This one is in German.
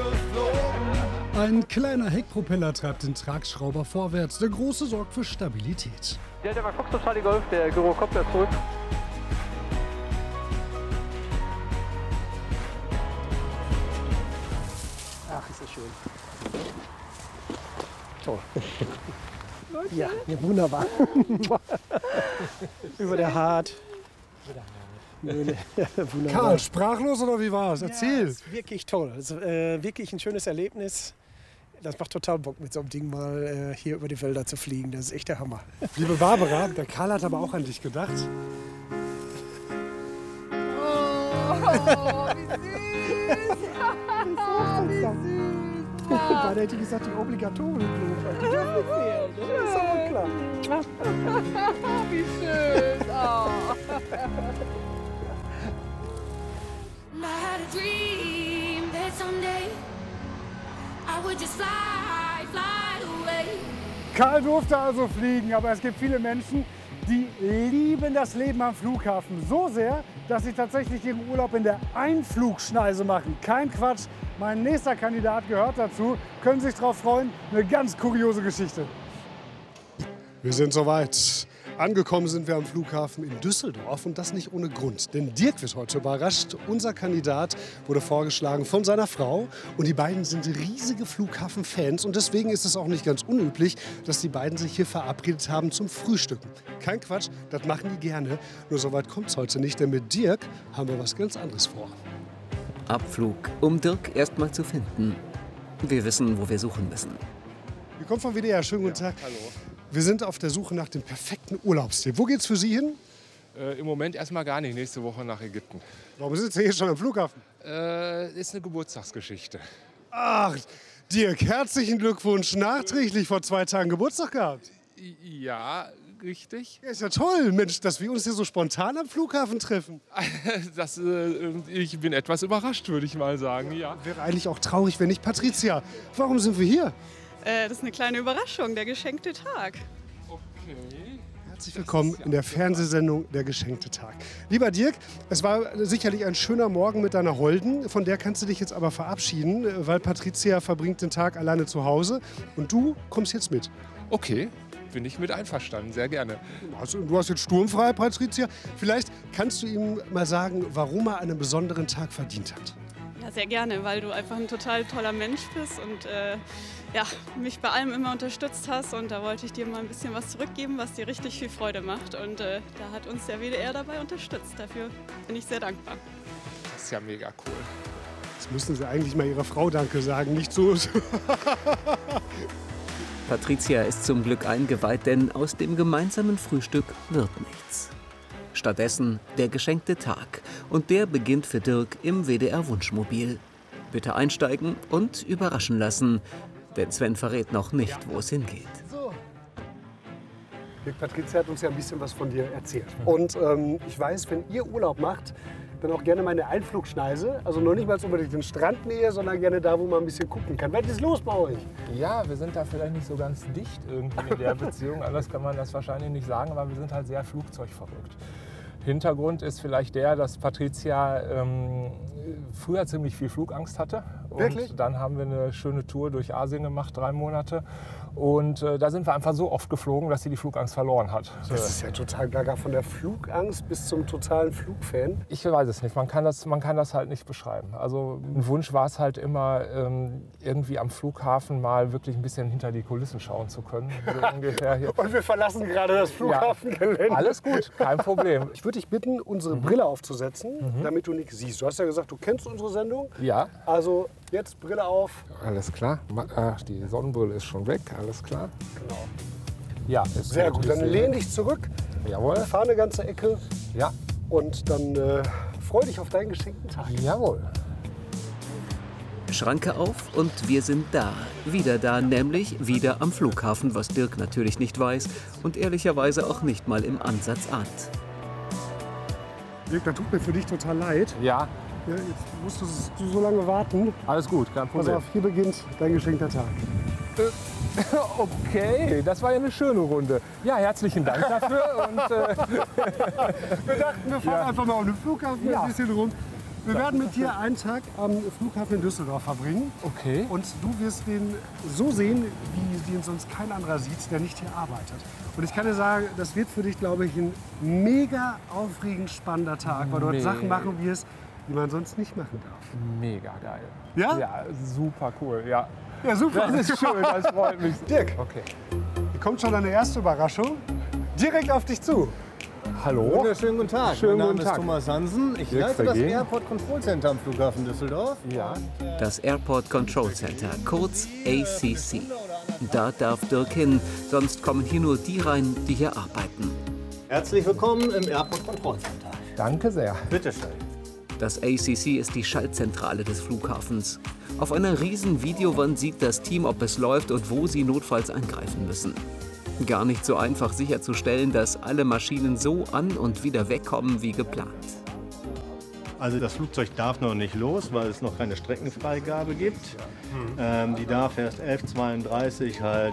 Ein kleiner Heckpropeller treibt den Tragschrauber vorwärts, der große sorgt für Stabilität. Der war Foxtrot Charlie Golf, der Gyrocopter zurück. Ach, ist das schön. Toll. Ja, wunderbar. Über der Hart. Karl, sprachlos oder wie war es? Erzähl. Ja, ist wirklich toll. Es ist wirklich ein schönes Erlebnis. Das macht total Bock, mit so einem Ding mal hier über die Wälder zu fliegen. Das ist echt der Hammer. Liebe Barbara, der Karl hat aber auch an dich gedacht. Oh, wie süß! Wie süß! Beide hätte ich gesagt, die obligatorischen Blumen. Die dürfen nicht fehlen. Das ist aber klar. Wie schön! Oh. I had a dream that someday I would just fly away. Karl durfte also fliegen, aber es gibt viele Menschen, die lieben das Leben am Flughafen so sehr, dass sie tatsächlich ihren Urlaub in der Einflugschneise machen. Kein Quatsch, mein nächster Kandidat gehört dazu. Können Sie sich darauf freuen? Eine ganz kuriose Geschichte. Wir sind soweit. Angekommen sind wir am Flughafen in Düsseldorf und das nicht ohne Grund. Denn Dirk wird heute überrascht. Unser Kandidat wurde vorgeschlagen von seiner Frau und die beiden sind riesige Flughafenfans und deswegen ist es auch nicht ganz unüblich, dass die beiden sich hier verabredet haben zum Frühstücken. Kein Quatsch, das machen die gerne. Nur so weit kommt es heute nicht, denn mit Dirk haben wir was ganz anderes vor. Abflug, um Dirk erst mal zu finden. Wir wissen, wo wir suchen müssen. Wir kommen vom WDR. Schönen guten Tag. Hallo. Wir sind auf der Suche nach dem perfekten Urlaubstipp. Wo geht's für Sie hin? Im Moment erstmal gar nicht. Nächste Woche nach Ägypten. Warum sind Sie hier schon am Flughafen? Ist eine Geburtstagsgeschichte. Ach, Dirk, herzlichen Glückwunsch. Nachträglich vor 2 Tagen Geburtstag gehabt. Ja, richtig. Ja, ist ja toll, Mensch, dass wir uns hier so spontan am Flughafen treffen. Ich bin etwas überrascht, würde ich mal sagen. Ja. Wäre eigentlich auch traurig, wenn nicht. Patricia, warum sind wir hier? Das ist eine kleine Überraschung, der geschenkte Tag. Okay. Herzlich willkommen in der Fernsehsendung Der geschenkte Tag. Lieber Dirk, es war sicherlich ein schöner Morgen mit deiner Holden. Von der kannst du dich jetzt aber verabschieden, weil Patricia verbringt den Tag alleine zu Hause. Und du kommst jetzt mit. Okay, bin ich mit einverstanden. Sehr gerne. Du hast jetzt sturmfrei, Patricia. Vielleicht kannst du ihm mal sagen, warum er einen besonderen Tag verdient hat. Ja, sehr gerne, weil du einfach ein total toller Mensch bist und ja, mich bei allem immer unterstützt hast. Und da wollte ich dir mal ein bisschen was zurückgeben, was dir richtig viel Freude macht. Und da hat uns der WDR dabei unterstützt. Dafür bin ich sehr dankbar. Das ist ja mega cool. Jetzt müssen Sie eigentlich mal Ihrer Frau Danke sagen, nicht so. Patricia ist zum Glück eingeweiht, denn aus dem gemeinsamen Frühstück wird nichts. Stattdessen der geschenkte Tag. Und der beginnt für Dirk im WDR-Wunschmobil. Bitte einsteigen und überraschen lassen. Denn Sven verrät noch nicht, wo es hingeht. So. Patricia hat uns ja ein bisschen was von dir erzählt. Und ich weiß, wenn ihr Urlaub macht, dann auch gerne mal eine Einflugschneise. Also noch nicht mal unbedingt in Strandnähe, sondern gerne da, wo man ein bisschen gucken kann. Was ist los bei euch? Ja, wir sind da vielleicht nicht so ganz dicht irgendwie in der Beziehung. Anders kann man das wahrscheinlich nicht sagen, aber wir sind halt sehr flugzeugverrückt. Hintergrund ist vielleicht der, dass Patricia früher ziemlich viel Flugangst hatte. Wirklich? Und dann haben wir eine schöne Tour durch Asien gemacht, 3 Monate. Und da sind wir einfach so oft geflogen, dass sie die Flugangst verloren hat. Das ist ja total gaga, von der Flugangst bis zum totalen Flugfan. Ich weiß es nicht, man kann das halt nicht beschreiben. Also ein Wunsch war es halt immer, irgendwie am Flughafen mal wirklich ein bisschen hinter die Kulissen schauen zu können. So ungefähr hier. Und wir verlassen gerade das Flughafengelände. Ja, alles gut, kein Problem. Ich würde dich bitten, unsere Brille aufzusetzen, damit du nichts siehst. Du hast ja gesagt, du kennst unsere Sendung. Ja. Also jetzt Brille auf. Alles klar. Ach, die Sonnenbrille ist schon weg, alles klar. Genau. Ja, ist Sehr gut. Dann lehn dich zurück. Jawohl. Fahr eine ganze Ecke. Ja. Und dann freu dich auf deinen geschenkten Tag. Jawohl. Schranke auf und wir sind da. Wieder da, nämlich wieder am Flughafen, was Dirk natürlich nicht weiß und ehrlicherweise auch nicht mal im Ansatz ahnt. Dirk, das tut mir für dich total leid. Ja. Ja, jetzt musst du so lange warten. Alles gut, kein Pass Problem. auf, hier beginnt dein geschenkter Tag. Okay, das war ja eine schöne Runde. Ja, herzlichen Dank dafür. Und, Wir dachten, wir fahren einfach mal um den Flughafen ein bisschen rum. Wir werden mit dir einen Tag am Flughafen in Düsseldorf verbringen. Okay. Und du wirst den so sehen, wie den sonst kein anderer sieht, der nicht hier arbeitet. Und ich kann dir sagen, das wird für dich, glaube ich, ein mega aufregend spannender Tag, weil du dort Sachen machen wirst, die man sonst nicht machen darf. Mega geil. Ja? Ja, super cool. Ja, Ja, super. das ist schön, das freut mich. Dirk, Okay. hier kommt schon deine erste Überraschung. Direkt auf dich zu. Hallo. Wunderschönen guten Tag. Schönen mein Name guten ist Tag. Thomas Hansen. Ich Dirk leite das Vergehen. Airport Control Center am Flughafen Düsseldorf. Ja. Das Airport Control Center, kurz ACC. Da darf Dirk hin, sonst kommen hier nur die rein, die hier arbeiten. Herzlich willkommen im Airport Control Center. Danke sehr. Bitte schön. Das ACC ist die Schaltzentrale des Flughafens. Auf einer riesen Videowand sieht das Team, ob es läuft und wo sie notfalls eingreifen müssen. Gar nicht so einfach sicherzustellen, dass alle Maschinen so an und wieder wegkommen wie geplant. Also das Flugzeug darf noch nicht los, weil es noch keine Streckenfreigabe gibt. Die darf erst 11:32 halt